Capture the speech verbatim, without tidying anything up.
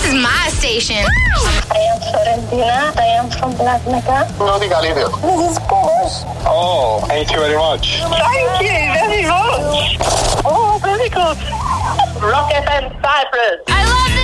is my station. I am Florentina. I am from Black Mecca. No diga líder. This is Porsche. Oh, thank you very much. Thank you very much. Oh, very good. Rock F M Cyprus. I love